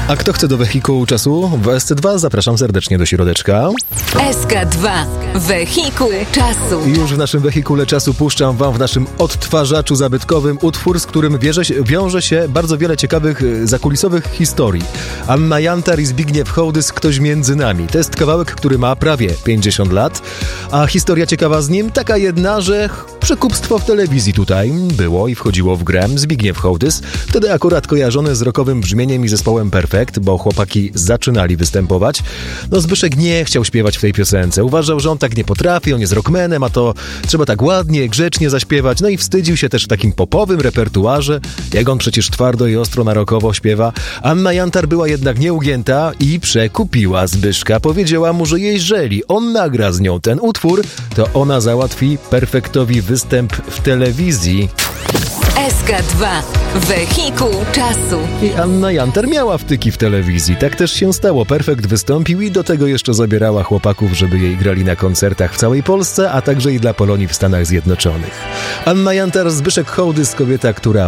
A kto chce do wehikułu czasu w SC2, zapraszam serdecznie do środeczka. SK2. Wehikuł czasu. I już w naszym wehikule czasu puszczam wam w naszym odtwarzaczu zabytkowym utwór, z którym wiąże się bardzo wiele ciekawych zakulisowych historii. Anna Jantar i Zbigniew Hołdys, Ktoś między nami. To jest kawałek, który ma prawie 50 lat, a historia ciekawa z nim taka jedna, że przekupstwo w telewizji tutaj było i wchodziło w grę. Zbigniew Hołdys, wtedy akurat kojarzony z rockowym brzmieniem i zespołem Perfekt, bo chłopaki zaczynali występować. No Zbyszek nie chciał śpiewać w tej piosence. Uważał, że on tak nie potrafi, on jest rockmanem, a to trzeba tak ładnie, grzecznie zaśpiewać. No i wstydził się też w takim popowym repertuarze, jak on przecież twardo i ostro na rockowo śpiewa. Anna Jantar była jednak nieugięta i przekupiła Zbyszka. Powiedziała mu, że jeżeli on nagra z nią ten utwór, to ona załatwi Perfektowi występ w telewizji. SK2. Wehikuł czasu. I Anna Jantar miała wtyki w telewizji. Tak też się stało. Perfekt wystąpił i do tego jeszcze zabierała chłopaków, żeby jej grali na koncertach w całej Polsce, a także i dla Polonii w Stanach Zjednoczonych. Anna Jantar, Zbyszek Hołdys, kobieta, która